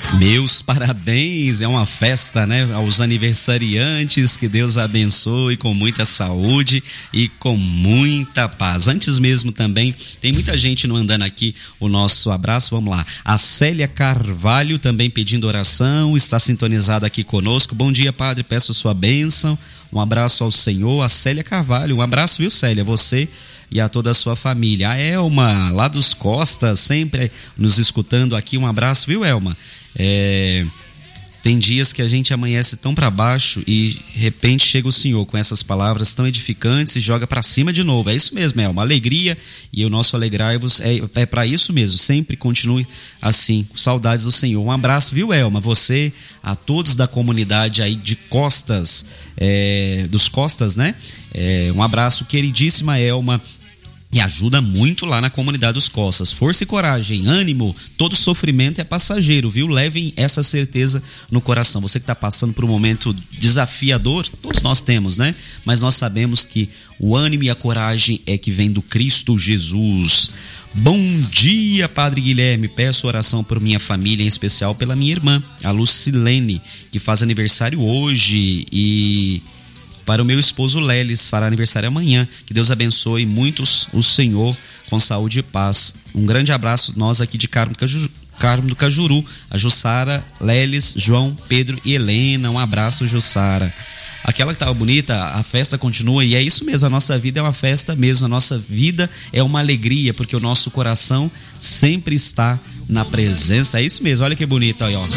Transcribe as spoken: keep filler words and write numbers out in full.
Meus parabéns, é uma festa, né? Aos aniversariantes, que Deus abençoe com muita saúde e com muita paz. Antes mesmo também, tem muita gente no andando aqui, o nosso abraço, vamos lá. A Célia Carvalho também pedindo oração, está sintonizada aqui conosco. Bom dia, padre, peço sua bênção, um abraço ao Senhor. A Célia Carvalho, um abraço, viu, Célia? Você e a toda a sua família. A Elma, lá dos Costas, sempre nos escutando aqui, um abraço, viu, Elma? É, tem dias que a gente amanhece tão para baixo e de repente chega o Senhor com essas palavras tão edificantes e joga para cima de novo. É isso mesmo, é uma alegria, e o nosso alegrai-vos é, é para isso mesmo. Sempre continue assim, com saudades do Senhor. Um abraço, viu, Elma? Você, a todos da comunidade aí de Costas, é, dos Costas, né? É, um abraço, queridíssima Elma. E ajuda muito lá na comunidade dos Costas. Força e coragem, ânimo, todo sofrimento é passageiro, viu? Levem essa certeza no coração. Você que está passando por um momento desafiador, todos nós temos, né? Mas nós sabemos que o ânimo e a coragem é que vem do Cristo Jesus. Bom dia, Padre Guilherme. Peço oração por minha família, em especial pela minha irmã, a Lucilene, que faz aniversário hoje, e para o meu esposo Lelis, fará aniversário amanhã. Que Deus abençoe muitos o Senhor com saúde e paz. Um grande abraço, nós aqui de Carmo do Cajuru, Carmo do Cajuru, a Jussara, Lelis, João, Pedro e Helena. Um abraço, Jussara. Aquela que estava bonita, a festa continua, e é isso mesmo, a nossa vida é uma festa mesmo, a nossa vida é uma alegria, porque o nosso coração sempre está na presença. É isso mesmo, olha que bonito aí, ó.